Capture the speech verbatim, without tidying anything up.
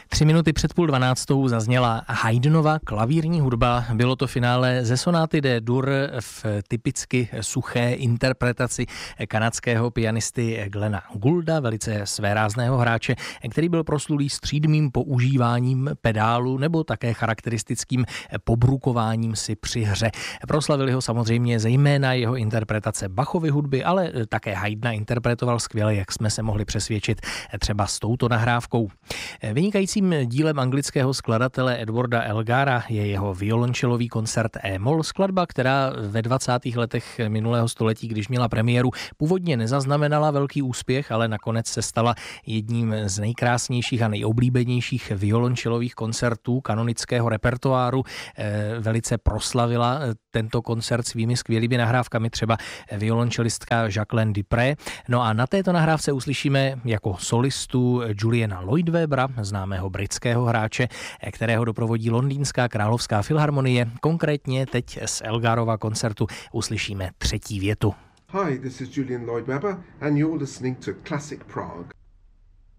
Tři minuty před půl dvanáctou zazněla Haydnova klavírní hudba. Bylo to finále ze sonáty D-dur v typicky suché interpretaci kanadského pianisty Glena Goulda, velice svérázného hráče, který byl proslulý střídmým používáním pedálu nebo také charakteristickým pobrukováním si při hře. Proslavili ho samozřejmě zejména jeho interpretace Bachovy hudby, ale také Haydna interpretoval skvěle, jak jsme se mohli přesvědčit třeba s touto nahrávkou. Vynikajícím dílem anglického skladatele Edwarda Elgara je jeho violončelový koncert E-moll, skladba, která ve dvacátých letech minulého století, když měla premiéru, původně nezaznamenala velký úspěch, ale nakonec se stala jedním z nejkrásnějších a nejoblíbenějších violončelových koncertů kanonického repertoáru. Velice proslavila tento koncert svými skvělými nahrávkami třeba violončelistka Jacqueline Dupré. No a na této nahrávce uslyšíme jako solistu Juliana Lloydwebbera, známého britského hráče, kterého doprovodí Londýnská královská filharmonie. Konkrétně teď z Elgarova koncertu uslyšíme třetí větu. Hi, this is Julian Lloydwebber and you're listening to Classic Prague.